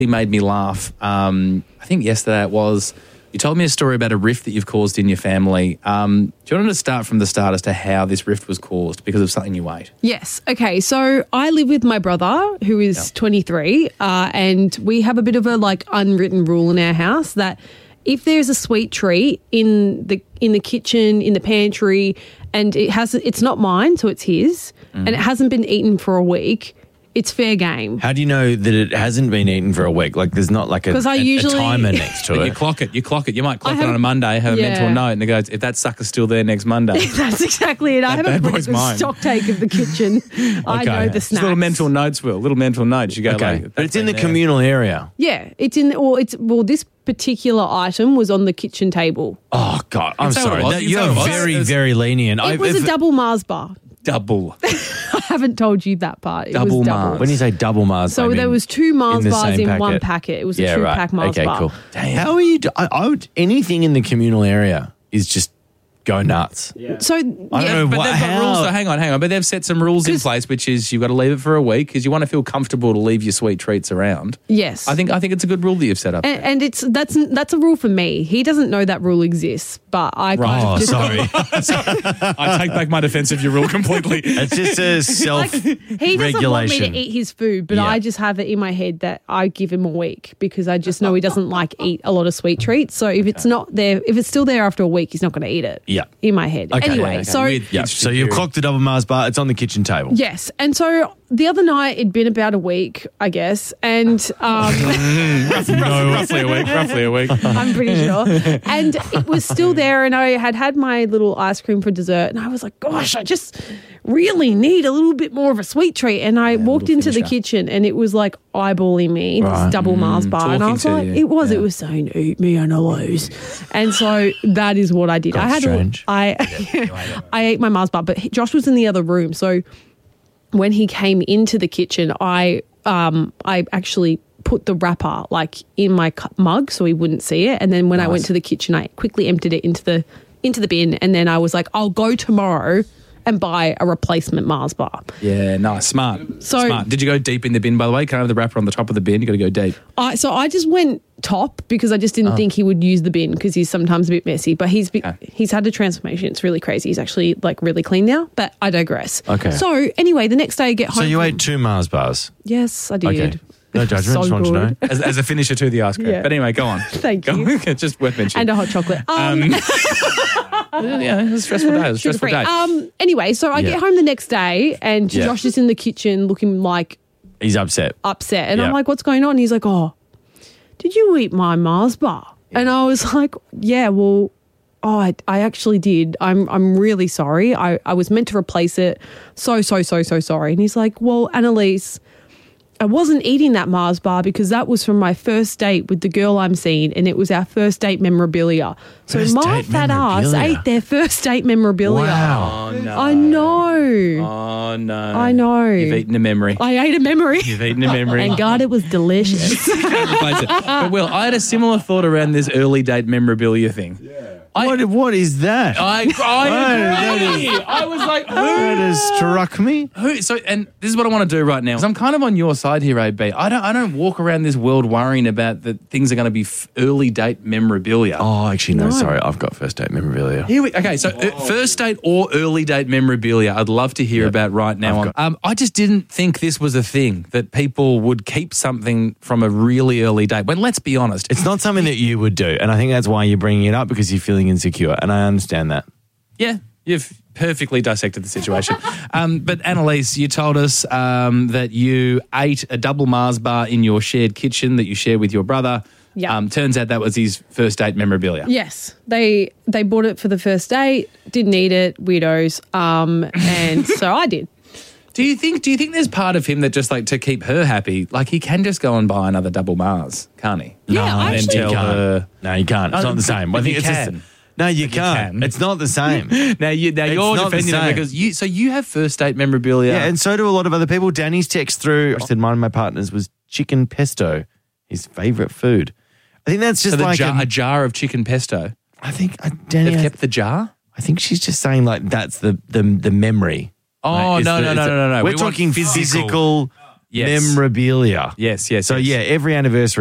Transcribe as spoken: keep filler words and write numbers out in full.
He made me laugh. Um, I think yesterday it was. You told me a story about a rift that you've caused in your family. Um, do you want to start from the start as to how this rift was caused because of something you ate? Yes. Okay. So I live with my brother who is Yeah. twenty-three uh, and we have a bit of a like unwritten rule in our house that if there's a sweet treat in the in the kitchen, in the pantry, and it has it's not mine, so it's his, mm. and it hasn't been eaten for a week, it's fair game. How do you know that it hasn't been eaten for a week? Like there's not like a, I a, usually, a timer next to But it. you clock it. You clock it. You might clock have, it on a Monday, have a yeah. mental note, and it goes, if that sucker's still there next Monday. That's exactly it. I have a bad bit boy's of a mine. stock take of the kitchen. I know the Just snacks. little mental notes, Will. Little mental notes. You go Okay, like, but it's in the there. communal area. Yeah, it's in. Or it's well, this particular item was on the kitchen table. Oh God, I'm say what sorry. it was. That, You can you're say what it was. very, It was- very lenient. It I- was if- a double Mars bar. Double. I haven't told you that part. It Double was double. Mars. When you say double Mars, So I mean there was two Mars in the bars same in one packet. packet. It was yeah, a two right. pack Mars okay, bar. cool. How are you? Do- I, I would anything in the communal area is just go nuts. So I don't yeah, know But what, they've got how. rules. So hang on, hang on. But they've set some rules in place, which is you've got to leave it for a week because you want to feel comfortable to leave your sweet treats around. yes. I think I think it's a good rule that you've set up. and, and it's that's that's a rule for me. He doesn't know that rule exists, but I kind Oh, of just sorry. I take back my defence of your rule completely. It's just a self he doesn't want me regulation. to eat his food, but Yeah. I just have it in my head that I give him a week because I just know he doesn't like eat a lot of sweet treats. So if it's not there, if it's still there after a week, he's not going to eat it. Yeah. in my head. Okay, anyway, okay. so Weird. Yeah. So you've clocked the double Mars bar. It's on the kitchen table. yes, and so the other night it'd been about a week, I guess, and um, roughly, roughly a week. Roughly a week. I'm pretty sure. And it was still there, and I had had my little ice cream for dessert, and I was like, gosh, I just really need a little bit more of a sweet treat. And I walked little into the finisher. kitchen, and it was like eyeballing me, Right. this double Mars bar. And I talking was to like, you. it was, Yeah. it was saying, eat me and I lose. And so that is what I did. I had, strange. A, I, I ate my Mars bar, but he- Josh was in the other room. So when he came into the kitchen, I, um, I actually put the wrapper like in my cu- mug so he wouldn't see it. And then when I went to the kitchen, I quickly emptied it into the into the bin. And then I was like, I'll go tomorrow and buy a replacement Mars bar. Yeah, nice, smart, So- smart. Did you go deep in the bin? By the way, can't have the wrapper on the top of the bin. You got to go deep. I, so I just went top because I just didn't think he would use the bin because he's sometimes a bit messy. But he's be, Okay. he's had a transformation. It's really crazy. He's actually like really clean now. But I digress. Okay. So anyway, the next day I get home. So you from- ate two Mars bars. Yes, I did. Okay. No It was judgment. so just want to good. know. As, as a finisher to the ice cream. Yeah. But anyway, go on. Thank Go you. on. It's just worth mentioning. And a hot chocolate. Um, yeah, it was a stressful day. It was a stressful sugar-free. day. Um, anyway, so I Yeah. get home the next day and Yeah. Josh is in the kitchen looking like He's upset. upset. And I'm Yeah. like, what's going on? And he's like, oh, did you eat my Mars bar? And I was like, yeah, well, oh, I, I actually did. I'm I'm really sorry. I, I was meant to replace it. So, so, so, so sorry. And he's like, well, Annalise, I wasn't eating that Mars bar because that was from my first date with the girl I'm seeing, and it was our first date memorabilia. So First my date fat ass memorabilia? ate their first date memorabilia. Wow. Oh, no. I know. Oh, no. I know. You've eaten a memory. I ate a memory. You've eaten a memory. And God, it was delicious. Replace it. But Will, I had a similar thought around this early date memorabilia thing. I, What, what is that? I, I agree. I was like, that who, has struck me. who? So, and this is what I want to do right now. 'Cause I'm kind of on your side here, A B. I don't, I don't walk around this world worrying about that things are going to be f- early date memorabilia. Oh, actually, no, No. sorry. I've got first date memorabilia. Here we, okay, so uh, first date or early date memorabilia, I'd love to hear about right now. I've On, um, I just didn't think this was a thing that people would keep something from a really early date. When let's be honest, It's not something that you would do. And I think that's why you're bringing it up, because you're feeling insecure. And I understand that. yeah, you've perfectly dissected the situation. um, but Annalise, you told us um, that you ate a double Mars bar in your shared kitchen that you share with your brother. Yeah. Um, turns out that was his first date memorabilia. Yes, they they bought it for the first date. Didn't eat it, weirdos. Um, and so I did. Do you think? Do you think there's part of him that just like to keep her happy, like he can just go and buy another double Mars, can't he? Yeah, no, I and actually- tell you can't. her. No, you can't. It's Oh, not the same. I but think you it's can. Just, no, you But you can't. can. It's not the same. Now you now It's you're not the defending it same. because you so you have first date memorabilia. Yeah, and so do a lot of other people. Danny's text through. I said one of my partners was chicken pesto, his favourite food. I think that's so just the like jar, a, a jar of chicken pesto. I think uh, Danny. They've has- kept the jar. I think she's just saying like that's the the the memory. Oh Like, it's no the- no it's no the- no no no! We're We want talking physical. Yes. memorabilia. Yes, yes. So yes. yeah, every anniversary